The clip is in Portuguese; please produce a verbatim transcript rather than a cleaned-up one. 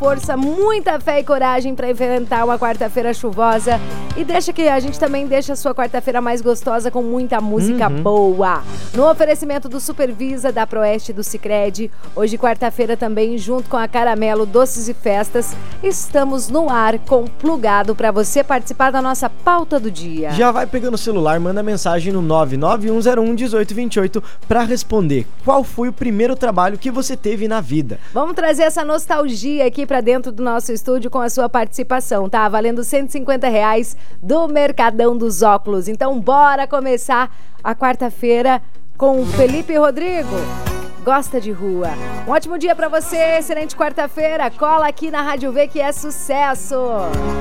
força, muita fé e coragem para enfrentar uma quarta-feira chuvosa. E deixa que a gente também deixa a sua quarta-feira mais gostosa com muita música uhum. boa. No oferecimento do Supervisa, da Proeste e do Sicredi, hoje quarta-feira também, junto com a Caramelo Doces e Festas, estamos no ar com Plugado para você participar da nossa pauta do dia. Já vai pegando o celular, manda mensagem no nove nove um zero um um oito dois oito para responder qual foi o primeiro trabalho que você teve na vida. Vamos trazer essa nostalgia aqui para dentro do nosso estúdio com a sua participação, tá? Valendo cento e cinquenta reais do Mercadão dos Óculos. Então bora começar a quarta-feira com o Felipe Rodrigo. Gosta de rua. Um ótimo dia para você, excelente quarta-feira. Cola aqui na Rádio V que é sucesso.